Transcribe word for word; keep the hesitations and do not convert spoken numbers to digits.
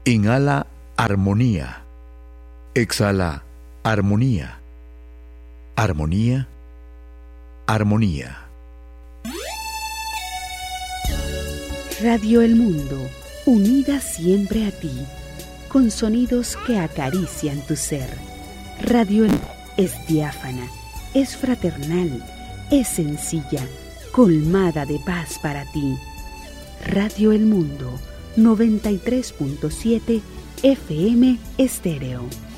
Inhala armonía. Exhala armonía. Armonía. Armonía. Radio El Mundo, unida siempre a ti, con sonidos que acarician tu ser. Radio El Mundo es diáfana, es fraternal, es sencilla, colmada de paz para ti. Radio El Mundo, noventa y tres punto siete F M Estéreo.